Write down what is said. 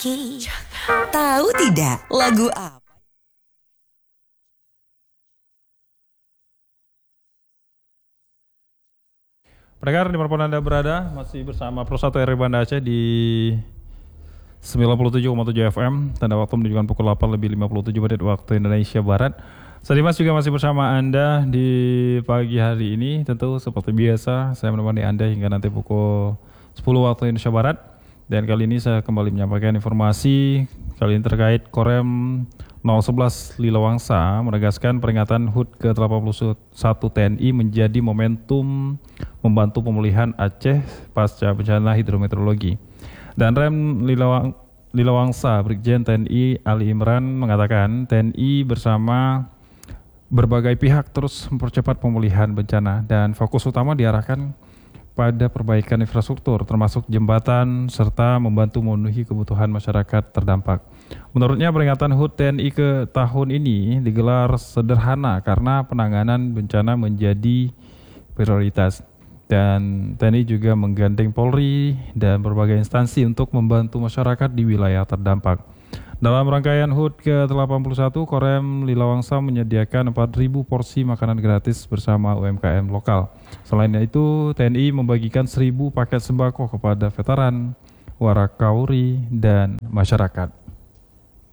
laki. Tahu tidak lagu apa? Pendengar dimanapun Anda berada, masih bersama Pro 1 RRI Banda Aceh di 97,7 FM. Tanda waktu menunjukkan pukul 8:57 waktu Indonesia Barat. Saya Dimas juga masih bersama Anda di pagi hari ini. Tentu seperti biasa, saya menemani Anda hingga nanti pukul 10 waktu Indonesia Barat. Dan kali ini saya kembali menyampaikan informasi kali ini terkait Korem 011 Lilawangsa menegaskan peringatan HUT ke-81 TNI menjadi momentum membantu pemulihan Aceh pasca bencana hidrometeorologi. Dan Rem Lilawangsa Brigjen TNI Ali Imran mengatakan TNI bersama berbagai pihak terus mempercepat pemulihan bencana dan fokus utama diarahkan pada perbaikan infrastruktur termasuk jembatan serta membantu memenuhi kebutuhan masyarakat terdampak. Menurutnya peringatan HUT TNI ke tahun ini digelar sederhana karena penanganan bencana menjadi prioritas. Dan TNI juga menggandeng Polri dan berbagai instansi untuk membantu masyarakat di wilayah terdampak. Dalam rangkaian HUT ke-81, Korem Lilawangsa menyediakan 4.000 porsi makanan gratis bersama UMKM lokal. Selain itu, TNI membagikan 1.000 paket sembako kepada veteran, warakauri, dan masyarakat.